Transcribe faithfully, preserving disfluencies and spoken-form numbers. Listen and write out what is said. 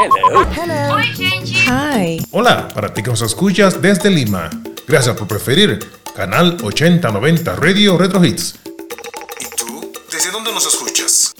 Hello. Hello. Oi, gente. Hi. Hola, para ti que nos escuchas desde Lima. Gracias por preferir Canal ochenta noventa Radio Retro Hits. ¿Y tú? ¿Desde dónde nos escuchas?